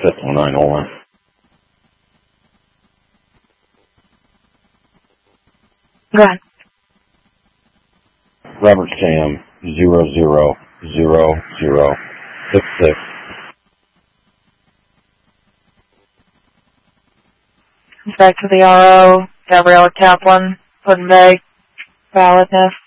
51901. Go ahead. Robert Sam 000066. Back to the RO, Gabriella Kaplan, Putin Bay, validness.